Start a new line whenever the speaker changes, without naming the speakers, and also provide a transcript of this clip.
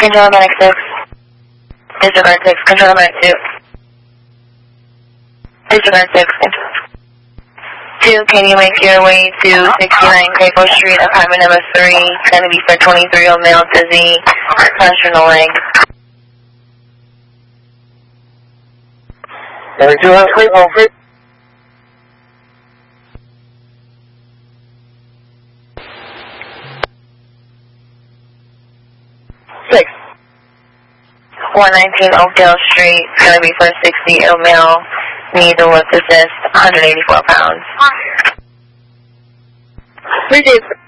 Control Medic 6. Disregard 6. Control Medic 2. Disregard 6. 2, can you make your way to 69 Crapo Street, apartment number 3? It's going to be for 23-year-old male, dizzy, pressure in the leg.
Medic 2 on Crapo.
119 Oakdale Street, it's going to be for 60-year-old male, need to lift assist, 184 pounds.
3 days.